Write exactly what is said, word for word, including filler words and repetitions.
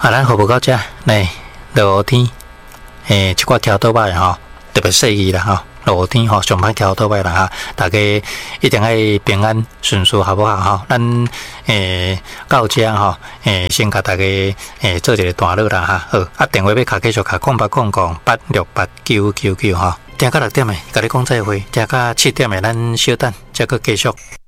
啊，咱服务到这，来落雨天，诶，一寡跳倒摆吼，特别适宜啦吼。落雨天吼，上歹跳倒摆啦哈，大家一定爱平安顺遂，好不好吼？咱诶到这吼，诶先甲大家诶做一个段落啦哈。好，啊电话要卡继续卡空八空空八六八九九九吼。听到六点诶，甲你讲再会，听到七点诶，咱稍等，再搁继续。